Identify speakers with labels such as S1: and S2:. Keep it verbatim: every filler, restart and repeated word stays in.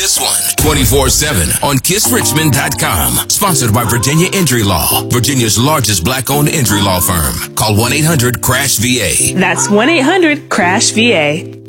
S1: This one twenty-four seven on kiss richmond dot com. Sponsored by Virginia Injury Law, Virginia's largest black-owned injury law firm. Call one eight hundred crash V A.
S2: That's one eight hundred crash V A.